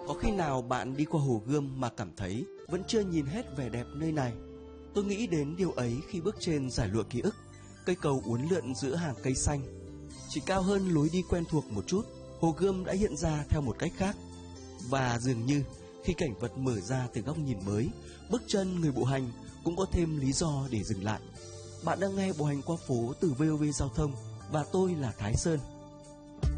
Có khi nào bạn đi qua Hồ Gươm mà cảm thấy vẫn chưa nhìn hết vẻ đẹp nơi này? Tôi nghĩ đến điều ấy khi bước trên giải lụa ký ức, cây cầu uốn lượn giữa hàng cây xanh. Chỉ cao hơn lối đi quen thuộc một chút, Hồ Gươm đã hiện ra theo một cách khác. Và dường như khi cảnh vật mở ra từ góc nhìn mới, bước chân người bộ hành cũng có thêm lý do để dừng lại. Bạn đang nghe Bộ Hành Qua Phố từ VOV Giao thông và tôi là Thái Sơn.